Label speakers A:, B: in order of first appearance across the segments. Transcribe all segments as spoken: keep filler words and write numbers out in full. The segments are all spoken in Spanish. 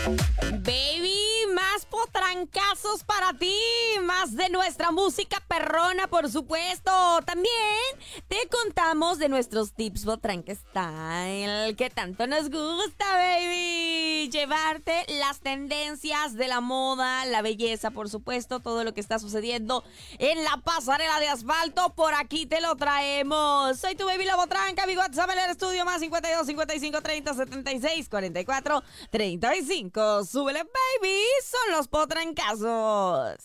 A: Baby, más potrancazos para ti, más de nuestra música perrona, por supuesto. También te contamos de nuestros tips potranca style, que tanto nos gusta, baby. Llevarte las tendencias de la moda, la belleza, por supuesto, todo lo que está sucediendo en la pasarela de asfalto, por aquí te lo traemos. Soy tu baby la potranca, mi WhatsApp en el estudio más cincuenta y dos, cincuenta y cinco, treinta, setenta y seis, cuarenta y cuatro, treinta y cinco. Súbele, baby, son los potrancazos.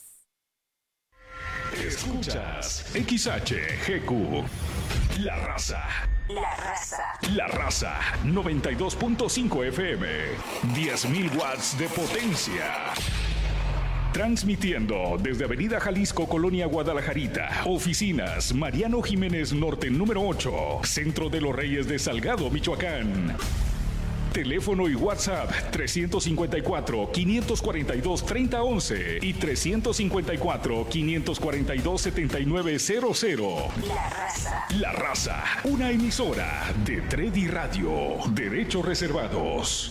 B: Escuchas X H G Q, La Raza.
C: La Raza.
B: La Raza, noventa y dos punto cinco F M, diez mil watts de potencia. Transmitiendo desde Avenida Jalisco, Colonia Guadalajarita. Oficinas Mariano Jiménez Norte número ocho, Centro de los Reyes de Salgado, Michoacán. Teléfono y WhatsApp trescientos cincuenta y cuatro, quinientos cuarenta y dos, treinta once y trescientos cincuenta y cuatro, quinientos cuarenta y dos, setenta y nueve cero cero.
C: La Raza.
B: La Raza, una emisora de Tredi Radio. Derechos reservados.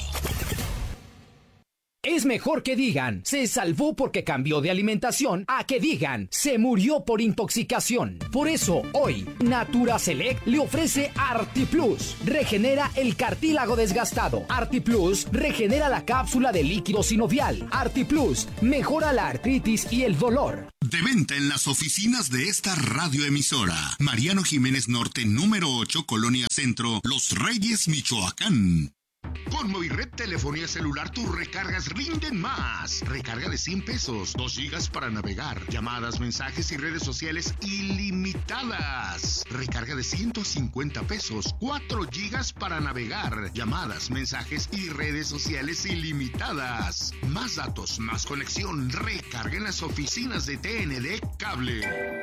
D: Es mejor que digan, se salvó porque cambió de alimentación, a que digan, se murió por intoxicación. Por eso, hoy, Natura Select le ofrece ArtiPlus. Regenera el cartílago desgastado. ArtiPlus regenera la cápsula de líquido sinovial. ArtiPlus mejora la artritis y el dolor.
E: De venta en las oficinas de esta radioemisora. Mariano Jiménez Norte, número ocho, Colonia Centro, Los Reyes, Michoacán. Con Movired Telefonía Celular tus recargas rinden más. Recarga de cien pesos, dos gigas para navegar, llamadas, mensajes y redes sociales ilimitadas. Recarga de ciento cincuenta pesos, cuatro gigas para navegar, llamadas, mensajes y redes sociales ilimitadas. Más datos, más conexión. Recarga en las oficinas de T N D Cable.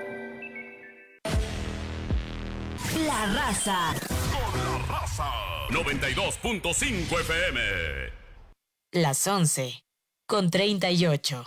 C: La Raza.
B: Con La Raza. noventa y dos punto cinco F M.
C: Las once con treinta y ocho.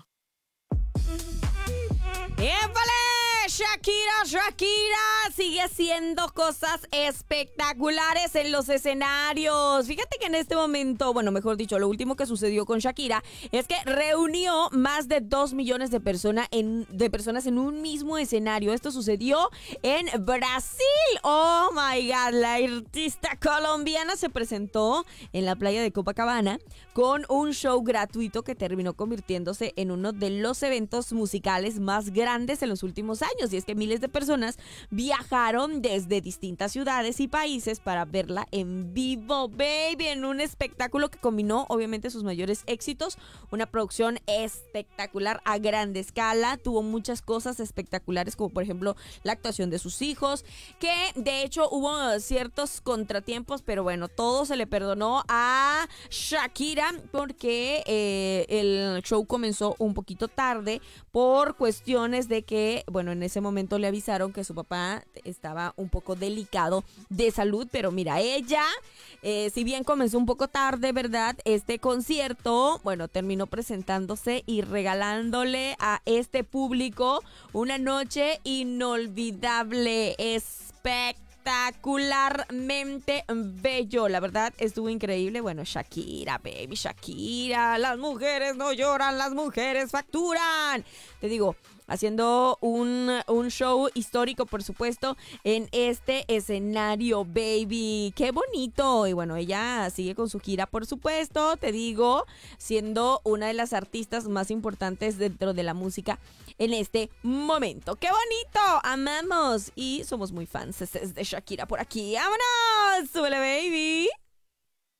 A: ¡Épale! Shakira, Shakira sigue haciendo cosas espectaculares en los escenarios. Fíjate que en este momento, bueno, mejor dicho, lo último que sucedió con Shakira es que reunió más de dos millones de, persona en, de personas en un mismo escenario. Esto sucedió en Brasil. ¡Oh, my God! La artista colombiana se presentó en la playa de Copacabana con un show gratuito que terminó convirtiéndose en uno de los eventos musicales más grandes en los últimos años. Y es que miles de personas viajaron desde distintas ciudades y países para verla en vivo, baby, en un espectáculo que combinó obviamente sus mayores éxitos, una producción espectacular a gran escala, tuvo muchas cosas espectaculares como por ejemplo la actuación de sus hijos, que de hecho hubo ciertos contratiempos, pero bueno, todo se le perdonó a Shakira porque eh, el show comenzó un poquito tarde por cuestiones de que, bueno, en ese momento le avisaron que su papá estaba un poco delicado de salud, pero mira, ella, eh, si bien comenzó un poco tarde, ¿verdad? Este concierto, bueno, terminó presentándose y regalándole a este público una noche inolvidable, espectacularmente bello. La verdad, estuvo increíble. Bueno, Shakira, baby, Shakira. Las mujeres no lloran, las mujeres facturan. Te digo, haciendo un, un show histórico, por supuesto, en este escenario, baby. ¡Qué bonito! Y bueno, ella sigue con su gira, por supuesto, te digo, siendo una de las artistas más importantes dentro de la música en este momento. ¡Qué bonito! Amamos y somos muy fans de Shakira por aquí. ¡Vámonos! ¡Súbele, baby!